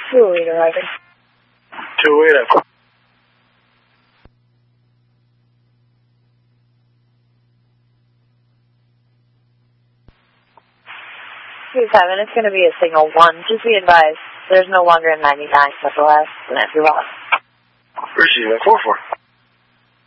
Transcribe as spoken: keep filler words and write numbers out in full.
Two eight arriving. Two eight up. Two seven, it's going to be a signal one. Just be advised, there's no longer a ninety-nine Central S, and that's your loss. Receive at four four.